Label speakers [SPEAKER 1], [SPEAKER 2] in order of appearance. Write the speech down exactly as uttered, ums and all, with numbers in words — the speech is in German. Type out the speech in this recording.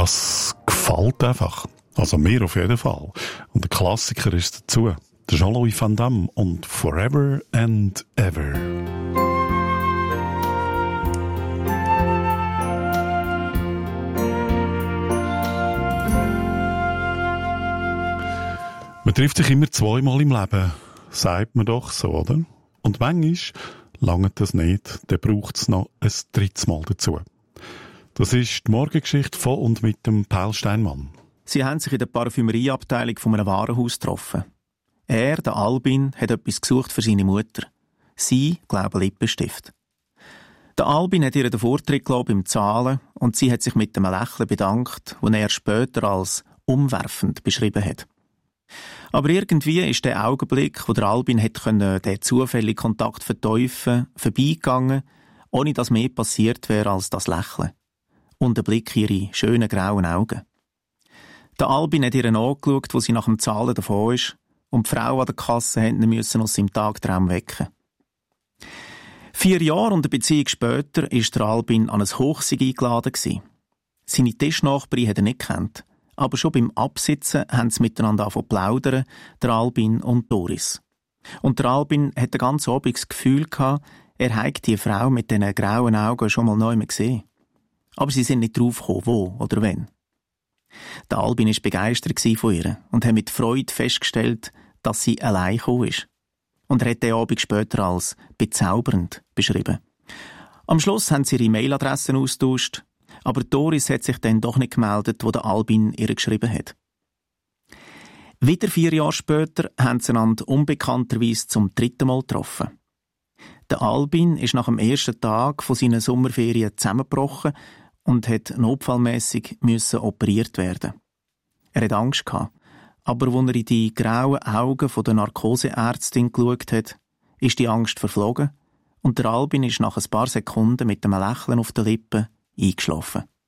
[SPEAKER 1] Ja, es gefällt einfach. Also mir auf jeden Fall. Und der Klassiker ist dazu. Der Jean-Louis Van Damme und Forever and Ever. Man trifft sich immer zweimal im Leben, sagt man doch so, oder? Und manchmal langt das nicht, dann braucht es noch ein drittes Mal dazu. Das ist die Morgengeschichte von und mit dem Paul Steinmann.
[SPEAKER 2] Sie haben sich in der Parfümerieabteilung von einem Warenhaus getroffen. Er, der Albin, hat etwas gesucht für seine Mutter. Sie, glaube ich, Lippenstift. Der Albin hat ihr den Vortritt gelassen beim Zahlen und sie hat sich mit einem Lächeln bedankt, das er später als umwerfend beschrieben hat. Aber irgendwie ist der Augenblick, wo der Albin hätte den zufälligen Kontakt verteufeln, vorbeigegangen, ohne dass mehr passiert wäre als das Lächeln. Und der Blick in ihre schönen grauen Augen. Der Albin hat ihr angeschaut, wo sie nach dem Zahlen davon ist, und die Frau an der Kasse hätte müssen aus seinem Tagtraum wecken. Vier Jahre und eine Beziehung später ist der Albin an ein Hochsieg eingeladen gewesen. Seine Tischnachbarin hat er nicht gekannt. Aber schon beim Absitzen haben sie miteinander angefangen zu plaudern, der Albin und Doris. Und der Albin hat den ganzen Abend das Gefühl gehabt, er habe die Frau mit diesen grauen Augen schon mal neu gesehen. Aber sie sind nicht draufgekommen, wo oder wenn. Der Albin war begeistert von ihr und hat mit Freude festgestellt, dass sie allein gekommen ist. Und er hat den Abend später als bezaubernd beschrieben. Am Schluss haben sie ihre Mailadressen austauscht, aber Doris hat sich dann doch nicht gemeldet, wo der Albin ihr geschrieben hat. Wieder vier Jahre später haben sie einander unbekannterweise zum dritten Mal getroffen. Der Albin ist nach dem ersten Tag von seinen Sommerferien zusammengebrochen und hat notfallmässig müssen operiert werden. Er hat Angst gehabt, aber als er in die grauen Augen von der Narkoseärztin geschaut hat, ist die Angst verflogen und der Albin ist nach ein paar Sekunden mit einem Lächeln auf den Lippen eingeschlafen.